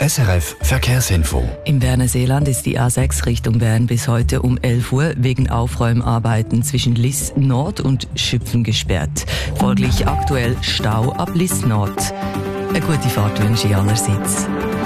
SRF Verkehrsinfo. Im Berner Seeland ist die A6 Richtung Bern bis heute um 11 Uhr wegen Aufräumarbeiten zwischen Liss Nord und Schüpfen gesperrt. Folglich aktuell Stau ab Liss Nord. Eine gute Fahrt wünsche ich allerseits.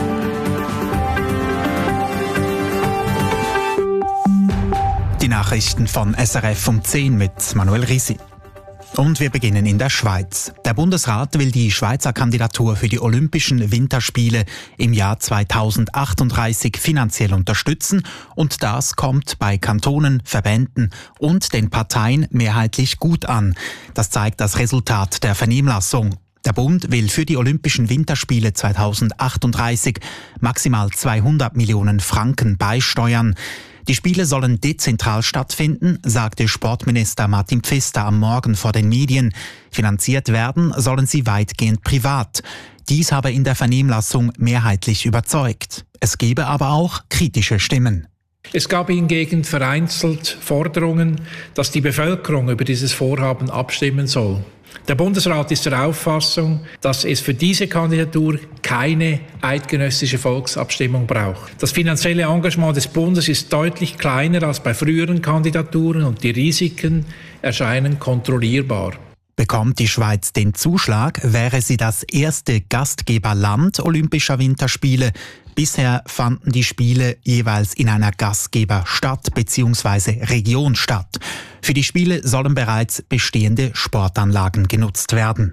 Die Nachrichten von SRF um 10 mit Manuel Risi. Und wir beginnen in der Schweiz. Der Bundesrat will die Schweizer Kandidatur für die Olympischen Winterspiele im Jahr 2038 finanziell unterstützen und das kommt bei Kantonen, Verbänden und den Parteien mehrheitlich gut an. Das zeigt das Resultat der Vernehmlassung. Der Bund will für die Olympischen Winterspiele 2038 maximal 200 Millionen Franken beisteuern. Die Spiele sollen dezentral stattfinden, sagte Sportminister Martin Pfister am Morgen vor den Medien. Finanziert werden sollen sie weitgehend privat. Dies habe in der Vernehmlassung mehrheitlich überzeugt. Es gebe aber auch kritische Stimmen. Es gab hingegen vereinzelt Forderungen, dass die Bevölkerung über dieses Vorhaben abstimmen soll. Der Bundesrat ist der Auffassung, dass es für diese Kandidatur keine eidgenössische Volksabstimmung braucht. Das finanzielle Engagement des Bundes ist deutlich kleiner als bei früheren Kandidaturen und die Risiken erscheinen kontrollierbar. Bekommt die Schweiz den Zuschlag, wäre sie das erste Gastgeberland Olympischer Winterspiele. Bisher fanden die Spiele jeweils in einer Gastgeberstadt bzw. Region statt. Für die Spiele sollen bereits bestehende Sportanlagen genutzt werden.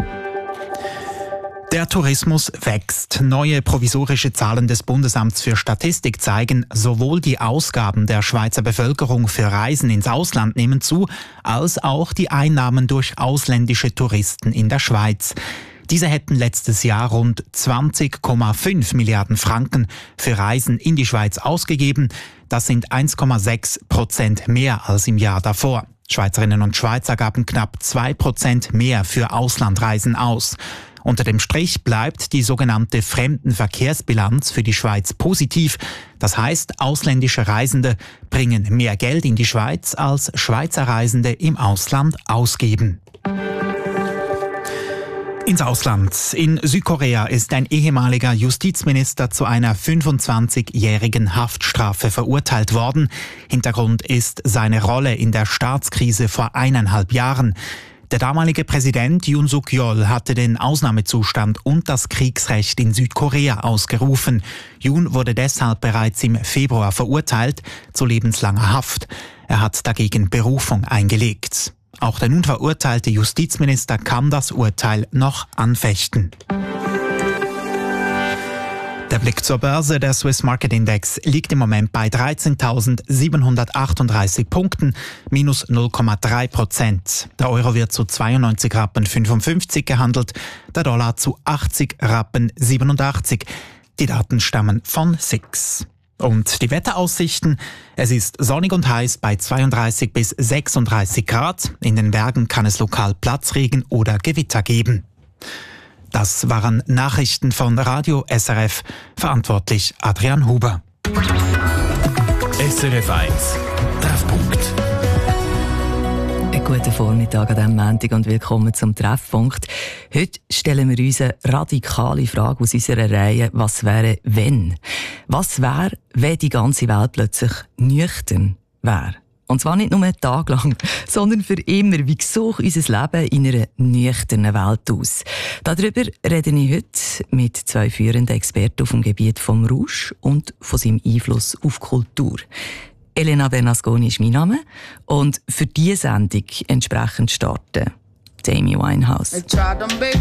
Der Tourismus wächst. Neue provisorische Zahlen des Bundesamts für Statistik zeigen, sowohl die Ausgaben der Schweizer Bevölkerung für Reisen ins Ausland nehmen zu, als auch die Einnahmen durch ausländische Touristen in der Schweiz. Diese hätten letztes Jahr rund 20,5 Milliarden Franken für Reisen in die Schweiz ausgegeben. Das sind 1,6% mehr als im Jahr davor. Schweizerinnen und Schweizer gaben knapp 2% mehr für Auslandreisen aus. Unter dem Strich bleibt die sogenannte Fremdenverkehrsbilanz für die Schweiz positiv. Das heißt, ausländische Reisende bringen mehr Geld in die Schweiz, als Schweizer Reisende im Ausland ausgeben. Ins Ausland. In Südkorea ist ein ehemaliger Justizminister zu einer 25-jährigen Haftstrafe verurteilt worden. Hintergrund ist seine Rolle in der Staatskrise vor 1,5 Jahren. Der damalige Präsident Yoon Suk-yeol hatte den Ausnahmezustand und das Kriegsrecht in Südkorea ausgerufen. Yoon wurde deshalb bereits im Februar verurteilt zu lebenslanger Haft. Er hat dagegen Berufung eingelegt. Auch der nun verurteilte Justizminister kann das Urteil noch anfechten. Der Blick zur Börse. Der Swiss Market Index liegt im Moment bei 13.738 Punkten, minus 0,3%. Der Euro wird zu 92,55 Rappen gehandelt, der Dollar zu 80,87 Rappen. Die Daten stammen von SIX. Und die Wetteraussichten. Es ist sonnig und heiß bei 32 bis 36 Grad. In den Bergen kann es lokal Platzregen oder Gewitter geben. Das waren Nachrichten von Radio SRF. Verantwortlich Adrian Huber. SRF 1 Treffpunkt. Einen guten Vormittag an diesem Montag und willkommen zum Treffpunkt. Heute stellen wir uns eine radikale Frage aus unserer Reihe: Was wäre, wenn? Was wäre, wenn die ganze Welt plötzlich nüchtern wäre? Und zwar nicht nur einen Tag lang, sondern für immer. Wie sieht unser Leben in einer nüchternen Welt aus? Darüber rede ich heute mit 2 führenden Experten auf dem Gebiet vom Rausch und von seinem Einfluss auf Kultur. Elena Bernasconi ist mein Name und für diese Sendung entsprechend starten Amy Winehouse.